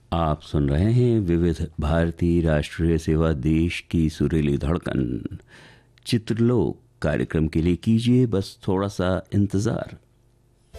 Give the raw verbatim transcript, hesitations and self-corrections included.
आप सुन रहे हैं विविध भारती राष्ट्रीय सेवा, देश की सुरीली धड़कन। चित्रलोक कार्यक्रम के लिए कीजिए बस थोड़ा सा इंतज़ार।